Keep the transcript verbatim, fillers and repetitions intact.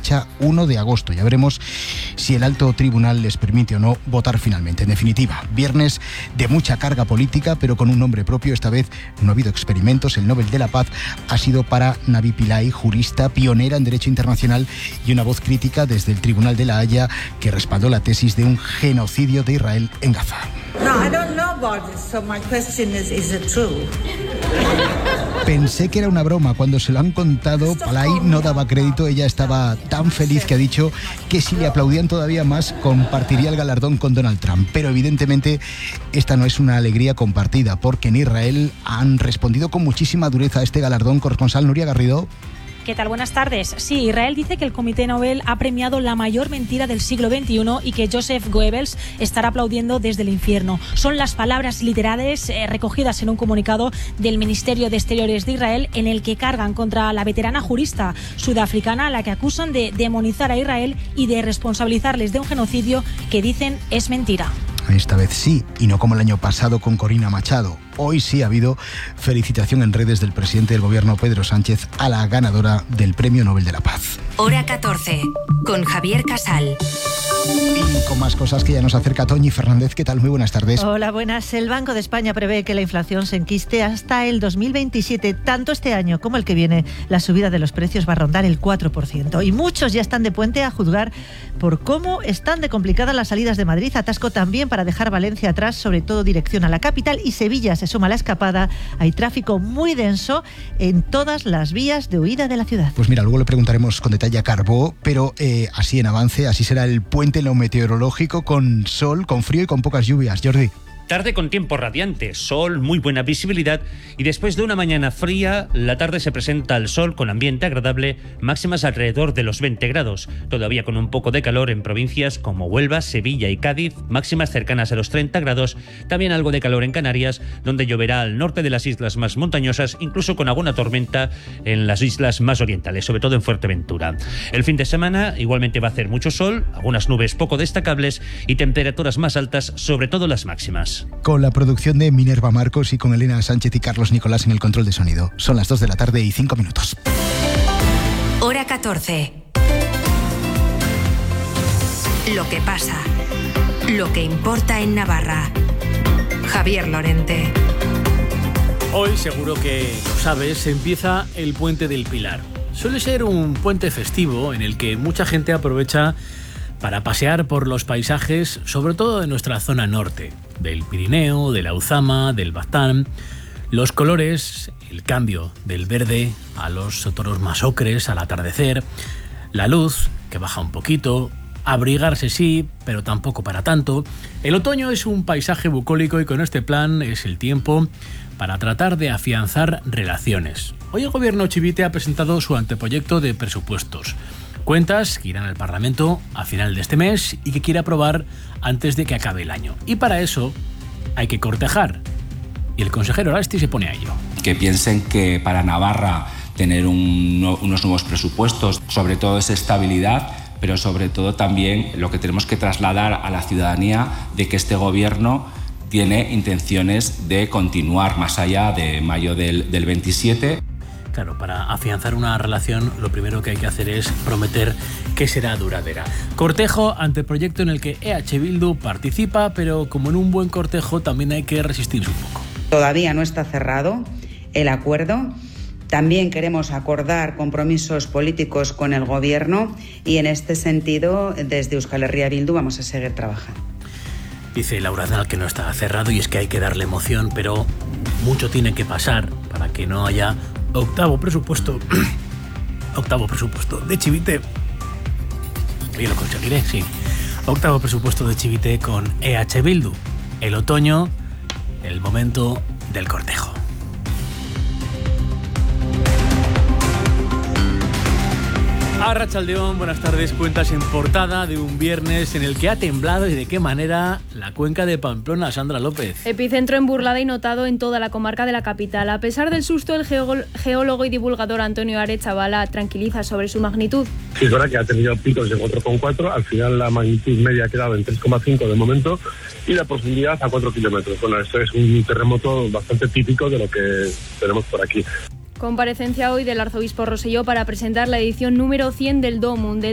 fecha uno de agosto. Ya veremos si el alto tribunal les permite o no votar finalmente. En definitiva, viernes de mucha carga política, pero con un nombre propio. Esta vez no ha habido experimentos. El Nobel de la Paz ha sido para Navi Pillay, jurista pionera en derecho internacional y una voz crítica desde el Tribunal de la Haya, que respaldó la tesis de un genocidio de Israel en Gaza. No, I don't know about it, so my question is, is it true? Pensé que era una broma. Cuando se lo han contado, Pillay no daba crédito. Ella estaba tan feliz que ha dicho que si le aplaudían todavía más, compartiría el galardón con Donald Trump. Pero evidentemente esta no es una alegría compartida, porque en Israel han respondido con muchísima dureza a este galardón. Corresponsal Nuria Garrido. ¿Qué tal? Buenas tardes. Sí, Israel dice que el Comité Nobel ha premiado la mayor mentira del siglo veintiuno y que Joseph Goebbels estará aplaudiendo desde el infierno. Son las palabras literales eh, recogidas en un comunicado del Ministerio de Exteriores de Israel, en el que cargan contra la veterana jurista sudafricana, a la que acusan de demonizar a Israel y de responsabilizarles de un genocidio que dicen es mentira. Esta vez sí, y no como el año pasado con Corina Machado. Hoy sí ha habido felicitación en redes del presidente del gobierno, Pedro Sánchez, a la ganadora del Premio Nobel de la Paz. Hora catorce, con Javier Casal. Y con más cosas que ya nos acerca Toñi Fernández. ¿Qué tal? Muy buenas tardes. Hola, buenas. El Banco de España prevé que la inflación se enquiste hasta el dos mil veintisiete. Tanto este año como el que viene, la subida de los precios va a rondar el cuatro por ciento. Y muchos ya están de puente, a juzgar por cómo están de complicadas las salidas de Madrid. Atasco también para dejar Valencia atrás, sobre todo dirección a la capital. Y Sevilla se suma a la escapada. Hay tráfico muy denso en todas las vías de huida de la ciudad. Pues mira, luego le preguntaremos con detalle a Carbó, pero eh, así en avance, así será el puente en lo meteorológico, con sol, con frío y con pocas lluvias. Jordi. Tarde con tiempo radiante, sol, muy buena visibilidad, y después de una mañana fría, la tarde se presenta al sol con ambiente agradable, máximas alrededor de los veinte grados, todavía con un poco de calor en provincias como Huelva, Sevilla y Cádiz, máximas cercanas a los treinta grados, también algo de calor en Canarias, donde lloverá al norte de las islas más montañosas, incluso con alguna tormenta en las islas más orientales, sobre todo en Fuerteventura. El fin de semana igualmente va a hacer mucho sol, algunas nubes poco destacables y temperaturas más altas, sobre todo las máximas. Con la producción de Minerva Marcos y con Elena Sánchez y Carlos Nicolás en el control de sonido. Son las dos de la tarde y cinco minutos. Hora catorce. Lo que pasa. Lo que importa en Navarra. Javier Lorente. Hoy, seguro que lo sabes, empieza el Puente del Pilar. Suele ser un puente festivo en el que mucha gente aprovecha para pasear por los paisajes, sobre todo de nuestra zona norte, del Pirineo, de la Uzama, del Baztán. Los colores, el cambio del verde a los tonos más ocres al atardecer, la luz que baja un poquito, abrigarse sí, pero tampoco para tanto. El otoño es un paisaje bucólico y con este plan es el tiempo para tratar de afianzar relaciones. Hoy el gobierno chivite ha presentado su anteproyecto de presupuestos. Cuentas que irán al Parlamento a final de este mes y que quiere aprobar antes de que acabe el año. Y para eso hay que cortejar. Y el consejero Arasti se pone a ello. Que piensen que para Navarra tener un, unos nuevos presupuestos, sobre todo es estabilidad, pero sobre todo también lo que tenemos que trasladar a la ciudadanía de que este gobierno tiene intenciones de continuar más allá de mayo del, del veintisiete. Claro, para afianzar una relación lo primero que hay que hacer es prometer que será duradera. Cortejo ante el proyecto en el que E H Bildu participa, pero como en un buen cortejo también hay que resistirse un poco. Todavía no está cerrado el acuerdo. También queremos acordar compromisos políticos con el gobierno y en este sentido desde Euskal Herria Bildu vamos a seguir trabajando. Dice Laura Aznal que no está cerrado y es que hay que darle emoción, pero mucho tiene que pasar para que no haya octavo presupuesto octavo presupuesto de Chivite. Y lo conseguiré, sí. Octavo presupuesto de Chivite con E H Bildu. El otoño, el momento del cortejo. Arratsaldeón, buenas tardes. Cuentas en portada de un viernes en el que ha temblado y de qué manera la cuenca de Pamplona. Sandra López. Epicentro en Burlada y notado en toda la comarca de la capital. A pesar del susto, el geó- geólogo y divulgador Antonio Arechavala tranquiliza sobre su magnitud. Sí, es verdad que ha tenido picos de cuatro coma cuatro, al final la magnitud media ha quedado en tres coma cinco de momento y la profundidad a cuatro kilómetros. Bueno, esto es un terremoto bastante típico de lo que tenemos por aquí. Comparecencia hoy del arzobispo Rosselló para presentar la edición número cien del Domum, del